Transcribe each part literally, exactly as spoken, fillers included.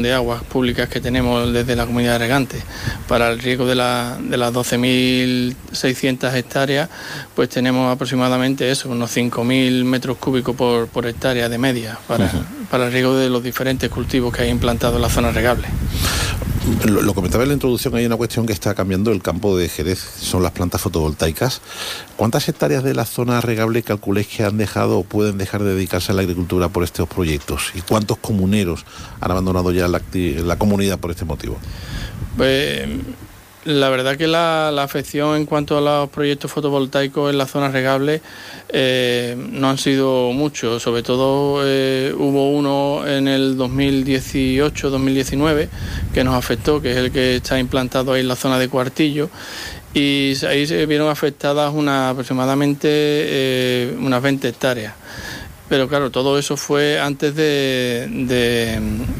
de aguas públicas que tenemos desde la comunidad de regantes. Para el riego de, la, de las doce mil seiscientas hectáreas, pues tenemos aproximadamente eso, unos cinco mil metros cúbicos por, por hectárea de media para, uh-huh. para el riego de los diferentes cultivos que hay implantados en la zona regable. Lo, lo comentaba en la introducción, hay una cuestión que está cambiando el campo de Jerez, son las plantas fotovoltaicas. ¿Cuántas hectáreas de la zona regable calculéis que han dejado o pueden dejar de dedicarse a la agricultura por estos proyectos? ¿Y cuántos comuneros han abandonado ya la, la comunidad por este motivo? Pues la verdad que la, la afección en cuanto a los proyectos fotovoltaicos en la zona regable eh, no han sido muchos. Sobre todo eh, hubo uno en el dos mil dieciocho dos mil diecinueve que nos afectó, que es el que está implantado ahí en la zona de Cuartillo, y ahí se vieron afectadas una, aproximadamente eh, unas veinte hectáreas. Pero claro, todo eso fue antes de, de,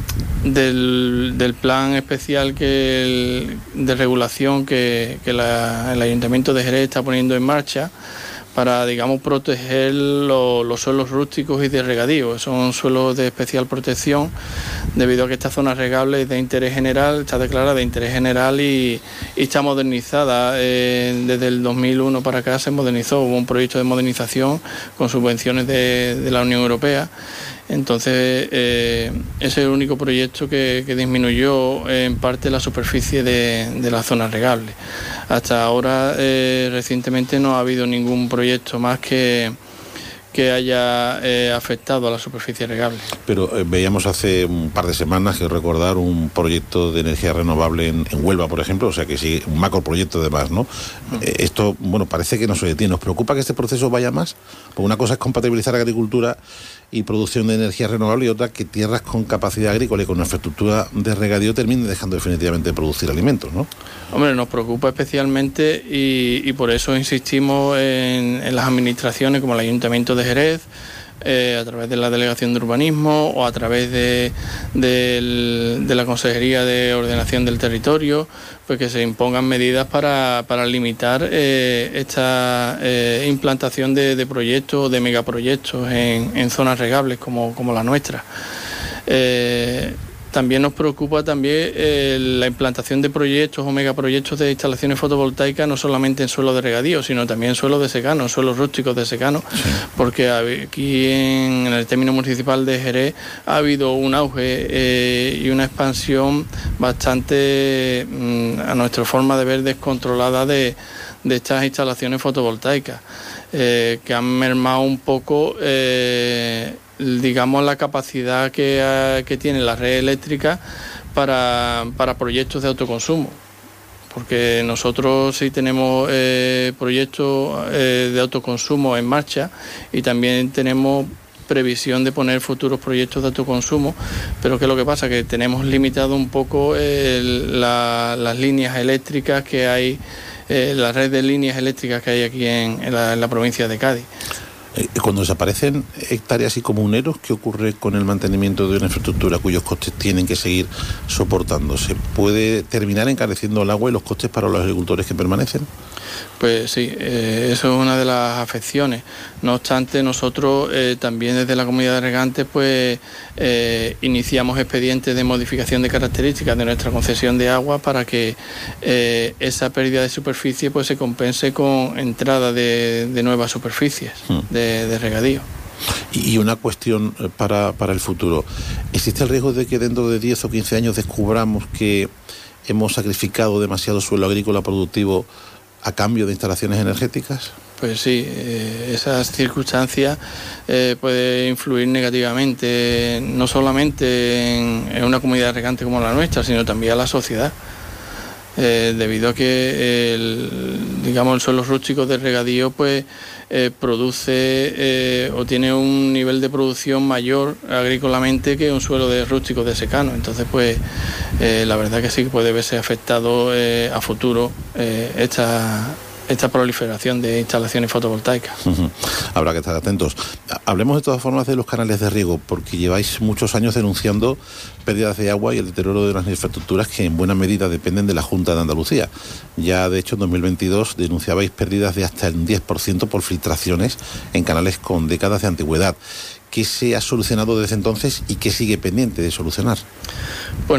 del, del plan especial que el, de regulación que, que la, el Ayuntamiento de Jerez está poniendo en marcha para, digamos, proteger lo, los suelos rústicos y de regadío. Son suelos de especial protección debido a que esta zona regable es de interés general, está declarada de interés general y, y está modernizada. Eh, desde el dos mil uno para acá se modernizó, hubo un proyecto de modernización con subvenciones de, de la Unión Europea. Entonces, eh, ese es el único proyecto que, que disminuyó en parte la superficie de, de la zona regable. Hasta ahora, eh, recientemente, no ha habido ningún proyecto más que, que haya eh, afectado a la superficie regable. Pero eh, veíamos hace un par de semanas, que recordar, un proyecto de energía renovable en, en Huelva, por ejemplo, o sea que sí, un macro proyecto además, ¿no? Uh-huh. Eh, esto, bueno, parece que no se detiene. ¿Nos preocupa que este proceso vaya más? Porque una cosa es compatibilizar agricultura y producción de energía renovable, y otra que tierras con capacidad agrícola y con infraestructura de regadío terminen dejando definitivamente de producir alimentos, ¿no? Hombre, nos preocupa especialmente y, y por eso insistimos en, en las administraciones como el Ayuntamiento de Jerez, eh, a través de la Delegación de Urbanismo o a través de, de, de la Consejería de Ordenación del Territorio, pues que se impongan medidas para, para limitar eh, esta eh, implantación de, de proyectos, de megaproyectos en, en zonas regables como, como la nuestra. Eh, También nos preocupa también eh, la implantación de proyectos o megaproyectos de instalaciones fotovoltaicas, no solamente en suelo de regadío, sino también en suelos de secano, en suelos rústicos de secano, sí. Porque aquí en, en el término municipal de Jerez ha habido un auge eh, y una expansión bastante, mm, a nuestra forma de ver, descontrolada de, de estas instalaciones fotovoltaicas, eh, que han mermado un poco eh, digamos la capacidad que, que tiene la red eléctrica para, para proyectos de autoconsumo, porque nosotros sí tenemos eh, proyectos eh, de autoconsumo en marcha y también tenemos previsión de poner futuros proyectos de autoconsumo, pero que lo que pasa es que tenemos limitado un poco el, la, las líneas eléctricas que hay, eh, la red de líneas eléctricas que hay aquí en, en, la, en la provincia de Cádiz. Cuando desaparecen hectáreas y comuneros, ¿qué ocurre con el mantenimiento de una infraestructura cuyos costes tienen que seguir soportándose? ¿Puede terminar encareciendo el agua y los costes para los agricultores que permanecen? Pues sí, eh, eso es una de las afecciones. No obstante, nosotros eh, también desde la comunidad de regantes pues eh, iniciamos expedientes de modificación de características de nuestra concesión de agua para que eh, esa pérdida de superficie pues se compense con entrada de, de nuevas superficies hmm. de, de regadío. Y una cuestión para, para el futuro. ¿Existe el riesgo de que dentro de diez o quince años descubramos que hemos sacrificado demasiado suelo agrícola productivo a cambio de instalaciones energéticas? Pues sí, eh, esas circunstancias eh, pueden influir negativamente, no solamente en, en una comunidad regante como la nuestra, sino también a la sociedad. Eh, debido a que el, digamos, el suelo rústico de regadío pues eh, produce eh, o tiene un nivel de producción mayor agrícolamente que un suelo de rústico de secano. Entonces pues eh, la verdad que sí que puede verse afectado eh, a futuro eh, esta esta proliferación de instalaciones fotovoltaicas. Uh-huh. Habrá que estar atentos. Hablemos de todas formas de los canales de riego, porque lleváis muchos años denunciando pérdidas de agua y el deterioro de las infraestructuras que en buena medida dependen de la Junta de Andalucía. Ya de hecho en dos mil veintidós denunciabais pérdidas de hasta el diez por ciento por filtraciones en canales con décadas de antigüedad. ¿qué se ha solucionado desde entonces y qué sigue pendiente de solucionar? Pues